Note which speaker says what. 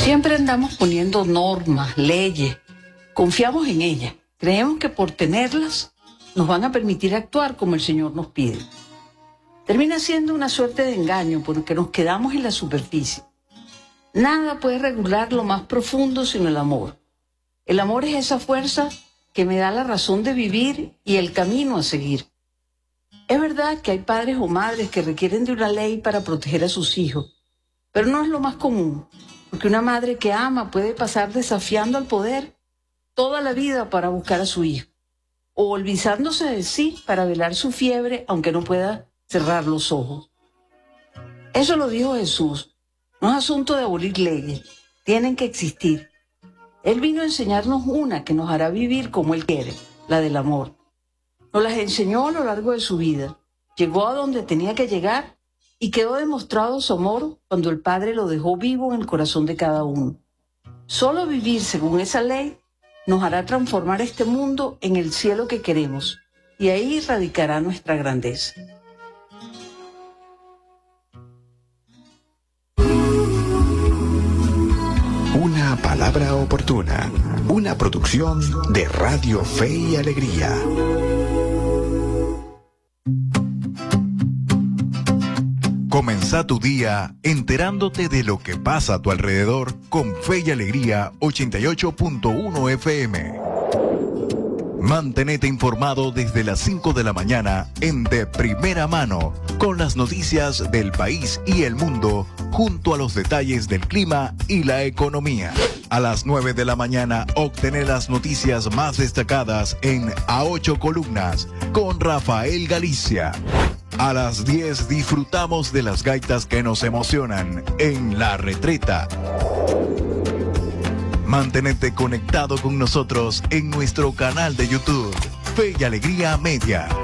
Speaker 1: Siempre andamos poniendo normas, leyes, confiamos en ellas, creemos que por tenerlas nos van a permitir actuar como el Señor nos pide. Termina siendo una suerte de engaño porque nos quedamos en la superficie. Nada puede regular lo más profundo sino el amor. El amor es esa fuerza que me da la razón de vivir y el camino a seguir. Es verdad que hay padres o madres que requieren de una ley para proteger a sus hijos, pero no es lo más común, porque una madre que ama puede pasar desafiando al poder toda la vida para buscar a su hijo, o olvidándose de sí para velar su fiebre aunque no pueda cerrar los ojos. Eso lo dijo Jesús. No es asunto de abolir leyes, tienen que existir. Él vino a enseñarnos una que nos hará vivir como Él quiere, la del amor. Nos las enseñó a lo largo de su vida. Llegó a donde tenía que llegar y quedó demostrado su amor cuando el Padre lo dejó vivo en el corazón de cada uno. Solo vivir según esa ley nos hará transformar este mundo en el cielo que queremos, y ahí radicará nuestra grandeza.
Speaker 2: Una palabra oportuna, una producción de Radio Fe y Alegría. Comenzá tu día enterándote de lo que pasa a tu alrededor con Fe y Alegría 88.1 FM. Mantenete informado desde las 5 de la mañana en De Primera Mano con las noticias del país y el mundo junto a los detalles del clima y la economía. A las 9 de la mañana obtener las noticias más destacadas en A 8 Columnas con Rafael Galicia. A las 10 disfrutamos de las gaitas que nos emocionan en La Retreta. Mantenete conectado con nosotros en nuestro canal de YouTube, Fe y Alegría Media.